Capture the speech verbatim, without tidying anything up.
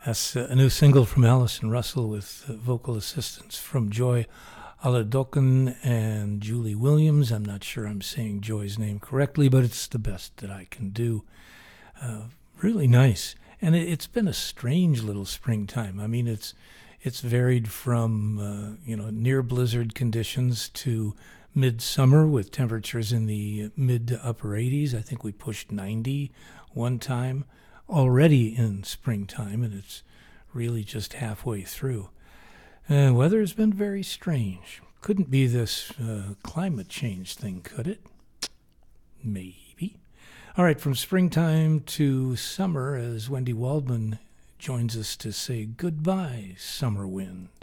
That's uh, a new single from Alison Russell with uh, vocal assistance from Joy Aladokan and Julie Williams. I'm not sure I'm saying Joy's name correctly, but it's the best that I can do. Uh, really nice. And it, it's been a strange little springtime. I mean, it's it's varied from, uh, you know, near blizzard conditions to midsummer with temperatures in the mid to upper eighties. I think we pushed ninety one time already in springtime, and it's really just halfway through. Uh, weather has been very strange. Couldn't be this uh, climate change thing, could it? Maybe. All right, from springtime to summer, as Wendy Waldman joins us to say goodbye, summer wind.